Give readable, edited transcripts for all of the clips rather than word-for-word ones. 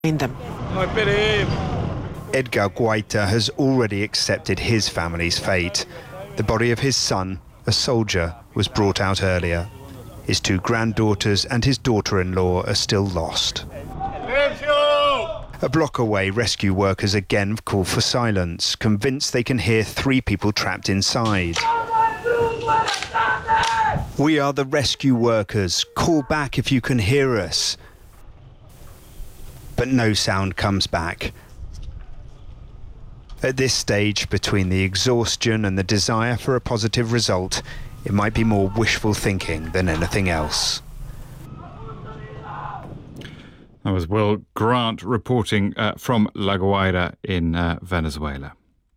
them. Edgar Guaita has already accepted his family's fate. The body of his son, a soldier, was brought out earlier. His two granddaughters and his daughter-in-law are still lost. A block away, rescue workers again call for silence, convinced they can hear 3 people trapped inside. We are the rescue workers. Call back if you can hear us. But no sound comes back. At this stage, between the exhaustion and the desire for a positive result, it might be more wishful thinking than anything else. That was Will Grant reporting from La Guaira in Venezuela.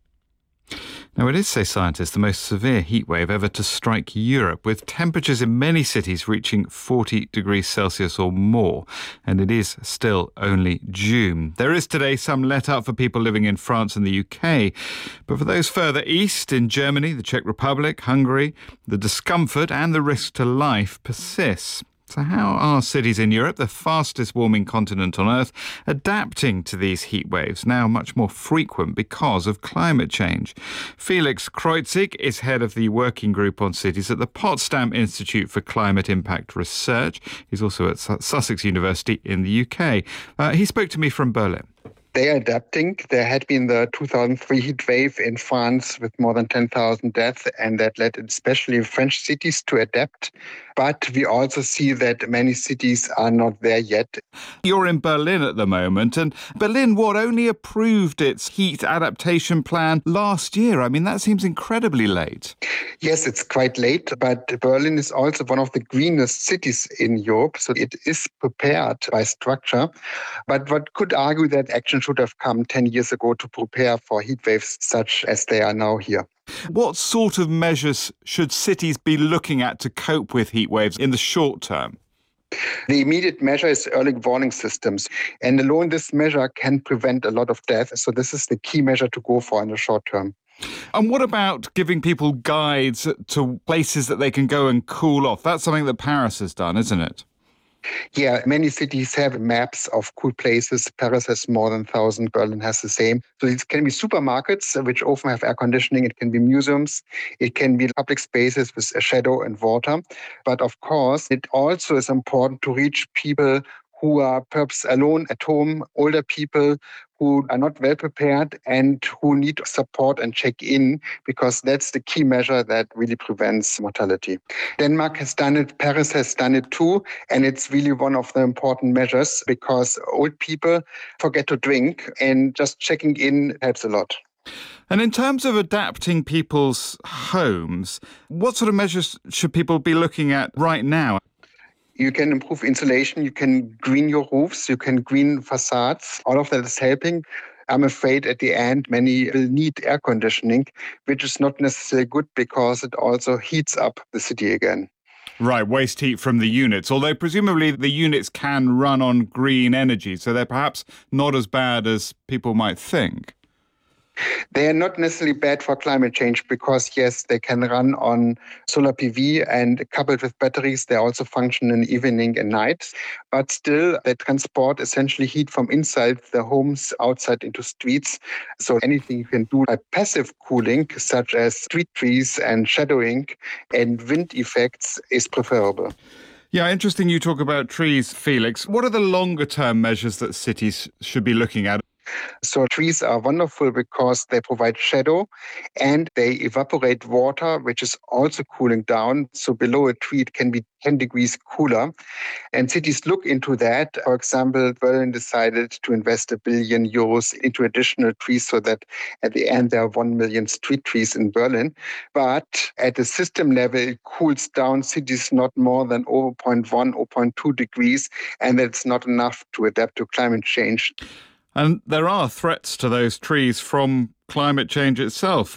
Now, it is, say scientists, the most severe heatwave ever to strike Europe, with temperatures in many cities reaching 40 degrees Celsius or more. And it is still only June. There is today some let-up for people living in France and the UK. But for those further east, in Germany, the Czech Republic, Hungary, the discomfort and the risk to life persists. So how are cities in Europe, the fastest warming continent on Earth, adapting to these heat waves, now much more frequent because of climate change? Felix Kreutzig is head of the Working Group on Cities at the Potsdam Institute for Climate Impact Research. He's also at Sussex University in the UK. He spoke to me from Berlin. They are adapting. There had been the 2003 heat wave in France with more than 10,000 deaths, and that led especially French cities to adapt. But we also see that many cities are not there yet. You're in Berlin at the moment, and Berlin, only approved its heat adaptation plan last year? I mean, that seems incredibly late. Yes, it's quite late, but Berlin is also one of the greenest cities in Europe, so it is prepared by structure. But one could argue that action should have come 10 years ago to prepare for heat waves such as they are now here. What sort of measures should cities be looking at to cope with heat waves in the short term? The immediate measure is early warning systems. And alone this measure can prevent a lot of death. So this is the key measure to go for in the short term. And what about giving people guides to places that they can go and cool off? That's something that Paris has done, isn't it? Yeah, many cities have maps of cool places. Paris has more than 1,000. Berlin has the same. So it can be supermarkets, which often have air conditioning. It can be museums. It can be public spaces with shadow and water. But of course, it also is important to reach people who are perhaps alone at home, older people who are not well prepared and who need support and check in, because that's the key measure that really prevents mortality. Denmark has done it, Paris has done it too, and it's really one of the important measures because old people forget to drink and just checking in helps a lot. And in terms of adapting people's homes, what sort of measures should people be looking at right now? You can improve insulation, you can green your roofs, you can green facades. All of that is helping. I'm afraid at the end, many will need air conditioning, which is not necessarily good because it also heats up the city again. Right, waste heat from the units, although presumably the units can run on green energy, so they're perhaps not as bad as people might think. They are not necessarily bad for climate change because, yes, they can run on solar PV and coupled with batteries, they also function in evening and night. But still, they transport essentially heat from inside the homes outside into streets. So anything you can do by passive cooling, such as street trees and shadowing and wind effects, is preferable. Yeah, interesting you talk about trees, Felix. What are the longer-term measures that cities should be looking at? So trees are wonderful because they provide shadow and they evaporate water, which is also cooling down. So below a tree, it can be 10 degrees cooler. And cities look into that. For example, Berlin decided to invest €1 billion into additional trees so that at the end there are 1 million street trees in Berlin. But at the system level, it cools down cities not more than 0.1, 0.2 degrees. And that's not enough to adapt to climate change. And there are threats to those trees from climate change itself.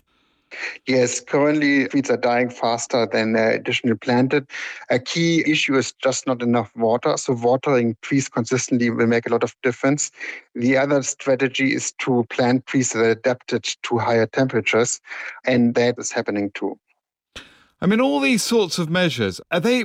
Yes, currently trees are dying faster than additionally planted. A key issue is just not enough water. So watering trees consistently will make a lot of difference. The other strategy is to plant trees that are adapted to higher temperatures. And that is happening too. I mean, all these sorts of measures, are they